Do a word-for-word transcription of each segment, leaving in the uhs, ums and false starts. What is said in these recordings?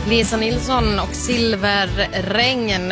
Lisa Nilsson och Silverregn.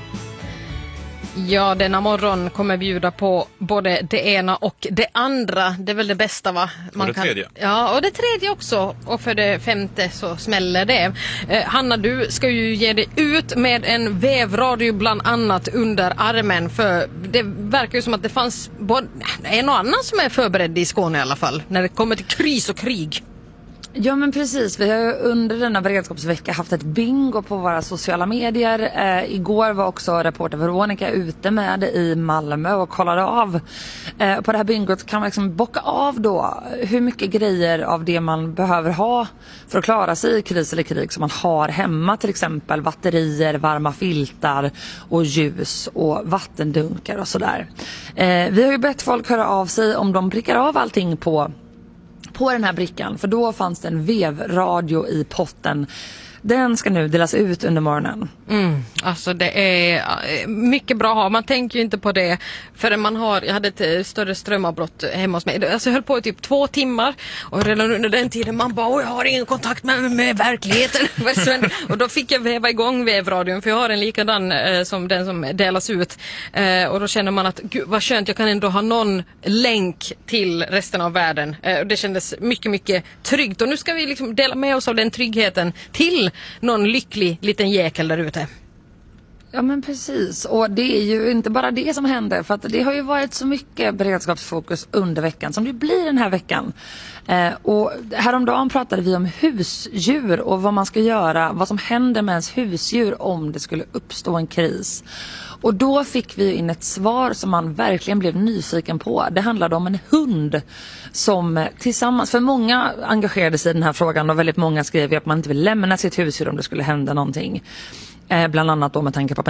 Ja, denna morgon kommer bjuda på både det ena och det andra. Det är väl det bästa, va? Man och det kan... tredje. Ja, och det tredje också. Och för det femte så smäller det. Eh, Hanna, du ska ju ge dig ut med en vävradio bland annat under armen. För det verkar ju som att det fanns både en och annan som är förberedd i Skåne i alla fall. När det kommer till kris och krig. Ja, men precis. Vi har ju under denna beredskapsvecka haft ett bingo på våra sociala medier. Eh, igår var också reporter Veronica ute med i Malmö och kollade av. Eh, på det här bingot kan man liksom bocka av då hur mycket grejer av det man behöver ha för att klara sig i kris eller krig som man har hemma. Till exempel batterier, varma filtar och ljus och vattendunkar och sådär. Eh, vi har ju bett folk höra av sig om de prickar av allting på på den här brickan, för då fanns det en vevradio i potten. Den ska nu delas ut under morgonen. Mm, alltså det är mycket bra att ha. Man tänker ju inte på det förrän man har, jag hade ett större strömavbrott hemma hos mig. Alltså jag höll på i typ två timmar och redan under den tiden man bara, jag har ingen kontakt med, med verkligheten. Och då fick jag väva igång vävradion, för jag har en likadan eh, som den som delas ut. Eh, och då känner man att, gud vad skönt, jag kan ändå ha någon länk till resten av världen. Eh, och det kändes mycket, mycket tryggt. Och nu ska vi liksom dela med oss av den tryggheten till någon lycklig liten jäkel där ute. Ja, men precis. Och det är ju inte bara det som händer, för att det har ju varit så mycket beredskapsfokus under veckan som det blir den här veckan. Eh, och häromdagen pratade vi om husdjur och vad man ska göra, vad som händer med ens husdjur om det skulle uppstå en kris. Och då fick vi in ett svar som man verkligen blev nyfiken på. Det handlade om en hund som tillsammans, för många engagerade sig i den här frågan och väldigt många skrev att man inte vill lämna sitt husdjur om det skulle hända någonting. Eh, bland annat då med tanke på